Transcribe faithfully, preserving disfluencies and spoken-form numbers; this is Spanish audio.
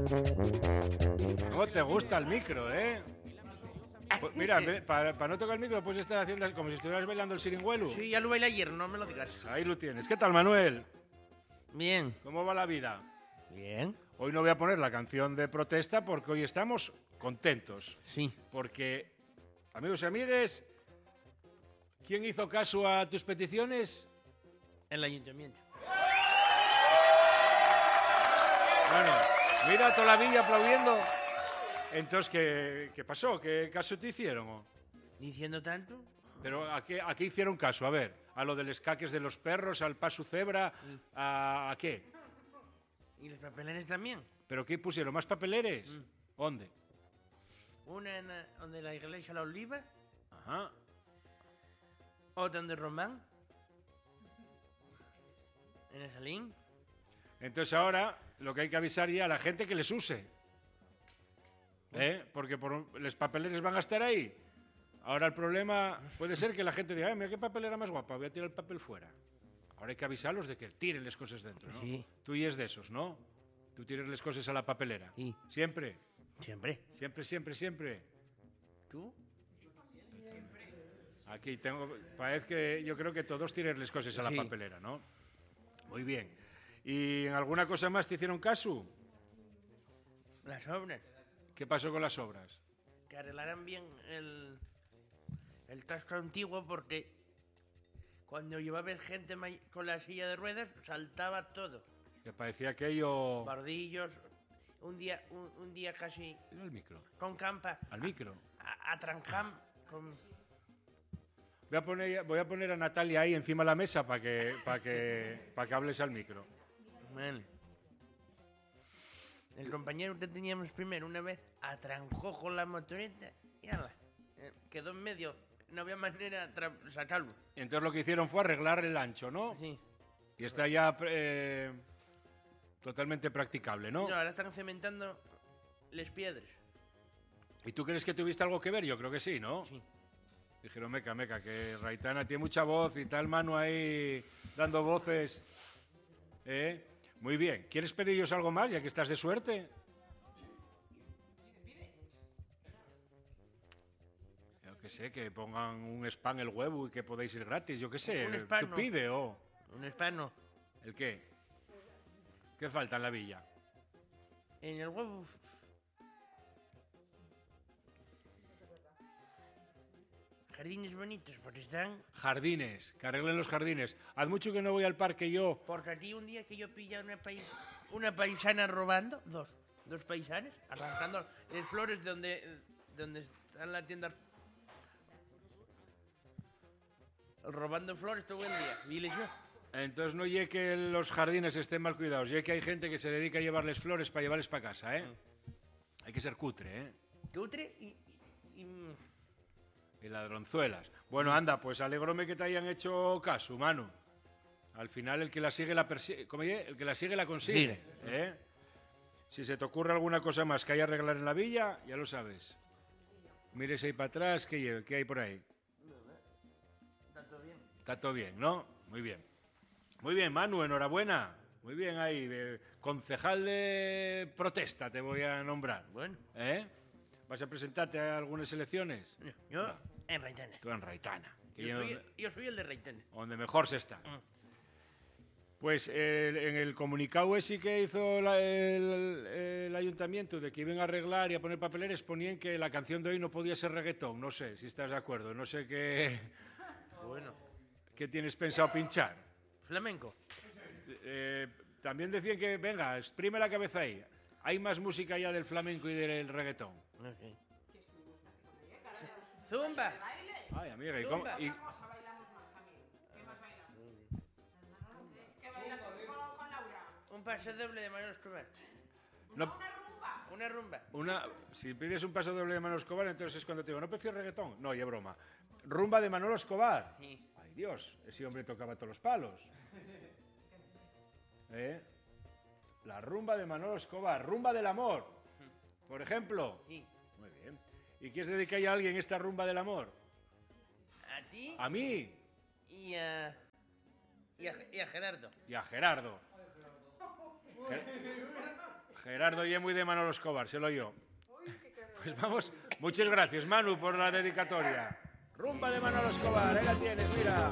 ¿Cómo te gusta el micro, eh? Pues mira, para, para no tocar el micro puedes estar haciendo como si estuvieras bailando el siringuelo. Sí, ya lo bailé ayer, no me lo digas. Ahí lo tienes. ¿Qué tal, Manuel? Bien. ¿Cómo va la vida? Bien. Hoy no voy a poner la canción de protesta porque hoy estamos contentos. Sí. Porque, amigos y amigues, ¿quién hizo caso a tus peticiones? El ayuntamiento. Bueno, mira toda la villa aplaudiendo. Entonces, ¿qué, qué pasó? ¿Qué caso te hicieron? ¿O? ¿Diciendo tanto? Pero ¿a qué, ¿a qué hicieron caso? A ver, ¿a lo del escaques de los perros, al paso cebra? ¿A, a qué? ¿Y los papeleres también? ¿Pero qué pusieron? ¿Más papeleres? Mm. ¿Dónde? Una en la, donde la iglesia La Oliva, Ajá. otra donde Román, en el Salín. Entonces ahora lo que hay que avisar ya a la gente que les use. ¿Eh? Porque por, los papeleres van a estar ahí. Ahora el problema puede ser que la gente diga, mira qué papelera más guapa, voy a tirar el papel fuera. Ahora hay que avisarlos de que tiren las cosas dentro, ¿no? Sí. Tú y es de esos, ¿no? Tú tires las cosas a la papelera. Sí. Siempre. Siempre. Siempre, siempre, siempre. ¿Tú? Aquí tengo, parece que yo creo que todos tiren las cosas a la Sí. papelera, ¿no? Muy bien. ¿Y en alguna cosa más te hicieron caso? Las obras. ¿Qué pasó con las obras? Que arreglaran bien el, el tasco antiguo porque cuando iba a ver gente may- con la silla de ruedas saltaba todo. Que parecía aquello... Bardillos, un día, un, un día casi Mira el micro. con campa Al micro. a, a Tranjam con... Voy a poner, voy a poner a Natalia ahí encima de la mesa para que, para que, para que hables al micro. Vale. El compañero que teníamos primero una vez atrancó con la motoreta y ala, eh, quedó en medio, no había manera de tra- sacarlo. Entonces lo que hicieron fue arreglar el ancho, ¿no? Sí. Y está ya eh, totalmente practicable, ¿no? No, ahora están cementando las piedras. ¿Y tú crees que tuviste algo que ver? Yo creo que sí, ¿no? Sí. Dijeron, meca, meca, que Raitana tiene mucha voz y tal, Manu ahí dando voces. ¿Eh? Muy bien. ¿Quieres pediros algo más, ya que estás de suerte? Yo qué sé, que pongan un spam el huevo y que podéis ir gratis, yo qué sé. Un spam, Tú no. pide, o... Un hispano. ¿El qué? ¿Qué falta en la villa? En el huevo. f- Jardines bonitos, porque están. Jardines, que arreglen los jardines. Haz mucho que no voy al parque yo. Porque aquí un día que yo pillé una, pais- una paisana robando, dos, dos paisanes, arrancando las flores de donde, de donde está la tienda. Robando flores todo el día. Y les yo. Entonces no llegue que los jardines estén mal cuidados, llegue que hay gente que se dedica a llevarles flores para llevarles para casa, ¿eh? Hay que ser cutre, ¿eh? Cutre y. y, y Y ladronzuelas. Bueno, anda, pues alegróme que te hayan hecho caso, Manu. Al final el que la sigue la persigue, ¿cómo dice? El que la sigue la consigue, ¿eh? Si se te ocurre alguna cosa más que hay que arreglar en la villa, ya lo sabes. Mires ahí para atrás, ¿qué, lle- qué hay por ahí? está todo bien. Está todo bien, ¿no? Muy bien. Muy bien, Manu, enhorabuena. Muy bien ahí. eh, concejal de protesta te voy a nombrar. Bueno, ¿Eh? ¿Vas a presentarte a algunas elecciones? yo, yo en Raitana. Tú en Raitana. Que Yo yo- soy, yo soy el de Raitana. donde mejor se está. Mm. Pues eh, en el comunicado ese que hizo la- el, el ayuntamiento de que iban a arreglar y a poner papeleres, ponían que la canción de hoy no podía ser reggaetón. No sé si estás de acuerdo. No sé qué, Bueno, qué tienes pensado pinchar. flamenco. Eh, también decían que, venga, exprime la cabeza ahí. Hay más música ya del flamenco y del reggaetón. Ok. Zumba. Ay, amiga, ¿y cómo? Zumba. y- Un pase doble de Manuel Escobar. no- Una rumba. Una, si pides un paso doble de Manolo Escobar, entonces es cuando te digo, ¿no prefiero reggaetón? No, ya broma. Rumba de Manolo Escobar. Sí. Ay, Dios, ese hombre tocaba todos los palos. ¿Eh? La rumba de Manolo Escobar, rumba del amor. Por ejemplo. Sí. Muy bien. ¿Y quieres dedicar a alguien esta rumba del amor? A ti A mí y a, y a, y a Gerardo. y a Gerardo. Ge- Gerardo y muy de Manolo Escobar, se lo yo. Pues vamos, muchas gracias Manu por la dedicatoria. Rumba de Manolo Escobar, ahí la tienes, mira.